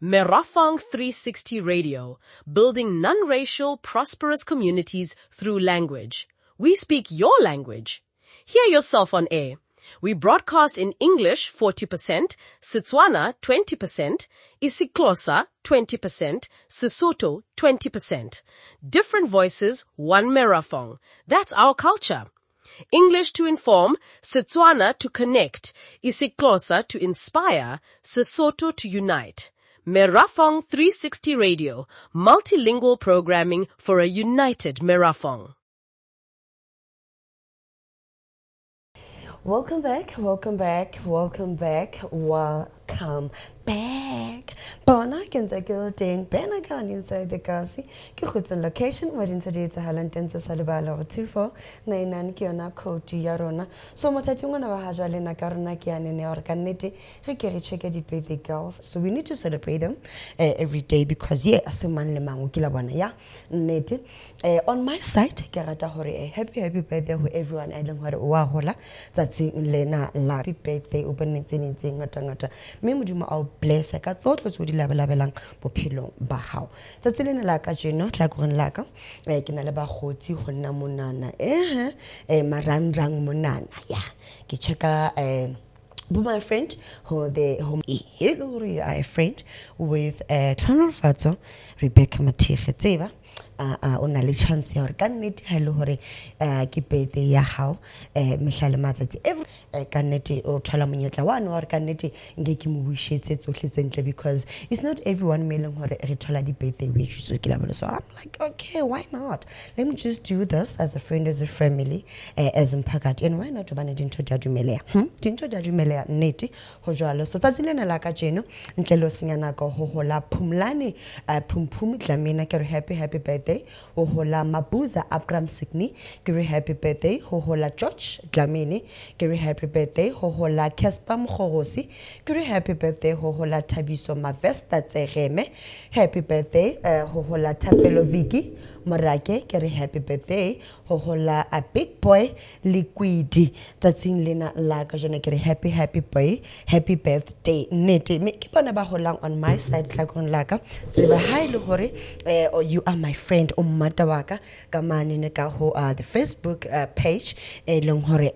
Merafong 360 Radio, building non-racial, prosperous communities through language. We speak your language. Hear yourself on air. We broadcast in English 40%, Setswana 20%, isiXhosa 20%, Sesotho 20%. Different voices, one Merafong. That's our culture. English to inform, Setswana to connect, isiXhosa to inspire, Sesotho to unite. Merafong 360 Radio, multilingual programming for a united Merafong. Welcome back. Bona ke ntse ke teng bena kan inside the kasi ke khutsa location wa dintsho di etsahalang teng tse sa lebala go 2499 ke yona code ya rona so mothatsi ngwana wa haja le na ka rona ke yane ne or ka nnete ge ke re check di birthday girls, so we need to celebrate them every day because yeah asemang le mango ke la bona ya nnete. On my side ke rata hore happy birthday to everyone I leng hore wa hola tsatsi lena la happy birthday o bonetseng ngata me modimo ao bless ka tsotlo tso di labelabelang bophelo ba hao tsatsi lena la ka jeno tla go rena laka ke na le ba gotsi go nna monana marandrang monana ya ke checka my friend who Hillary a friend with Tlhonolofatso Fatso Rebecca Mathige tseba ona le chance ya hore ka nnete ha ile hore ke birthday ya hao mehlale matsatsi every ka nnete o thola monyetla wa no hore ka nnete nge ke mo wishetse tsohle tsentle because it's not everyone mailing hore re thola di birthday wishes so ke la bola so I'm like okay why not, let me just do this as a friend, as a family, as mphakati, and why not bana dintho dia dumelea dintho dia dumelea nnete ho jwalo so tsatsi lena la ka jeno ntle lo senya nako ho hola Phumlane Phumphumi Dlamini ke re happy birthday ho hola Mabuza Abram Signi ke re happy birthday ho hola George Dlamini ke re happy birthday ho hola Casper Mkhorosi ke re happy birthday ho hola Thabiso Mavesta Tsereme happy birthday ho hola Thapelo Viki Morake ke re happy birthday ho hola a big boy Liquidi tsatsing lena la ka jona ke re happy boy happy birthday nete me ke bona ba holang on my side tlhakong la ka tseba ha ile hore you are my friend o mmata wa ka ka mane ne ka ho the Facebook page leng hore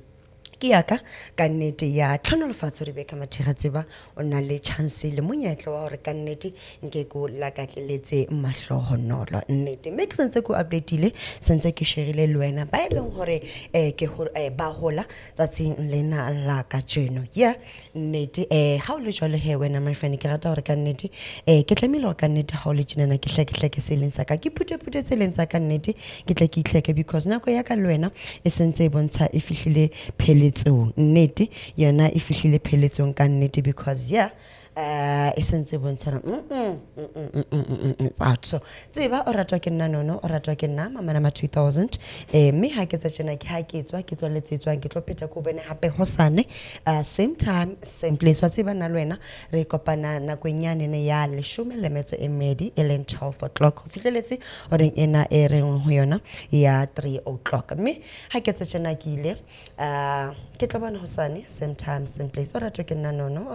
ka nnete ya Tlhonolofatso Rebecca Mathige tseba o na le chance le monyetlo wa hore ka nnete nke go la ka tletse mahlohonolo nnete me ke sentse go updateile sentse ke shareile le wena ba ileng hore ke ba hola tsatsing lena la ka jeno ya nnete ha o le jole he wena my friend ke rata hore ka nnete ke tlamile hore ka nnete ha o le tjena ke hleke seleng sa ka ke phute seleng sa ka nnete ke tle ke itlheke because nako ya ka le wena e sentse e bontsha e fihlile phele nnete yona e fihlile pheletsong ka nnete because yeah essence bontshana it's out so tseba o ratwa ke nna nono o ratwa ke nna mama nama 2000 me ha ke tsena ke ha ke tswa le tsetswang ke tlo peta ko bene hape hosane same time same place wa tseba na lwena re kopana na kwenyane ne ya 10:12 12 o'clock fitleletse ore ena e reng ho yona ya 3 o'clock me ha ke tsena ke ile ke tlo bana hosane same time same place o ratwa ke nna nono